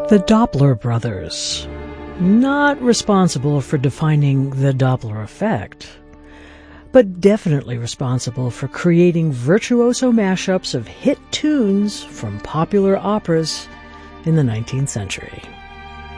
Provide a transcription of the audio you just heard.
The Doppler brothers, not responsible for defining the Doppler effect, but definitely responsible for creating virtuoso mashups of hit tunes from popular operas in the 19th century.